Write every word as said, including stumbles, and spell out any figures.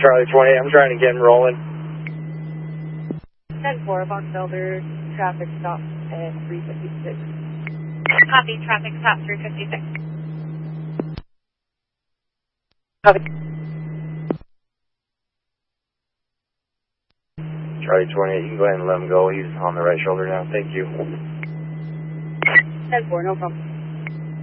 Charlie twenty-eight, I'm trying to get him rolling. ten four, Box Elder, traffic stop at three fifty-six. Copy, traffic stop three fifty-six. Copy. Charlie twenty-eight, you can go ahead and let him go. He's on the right shoulder now. Thank you. ten four, no problem.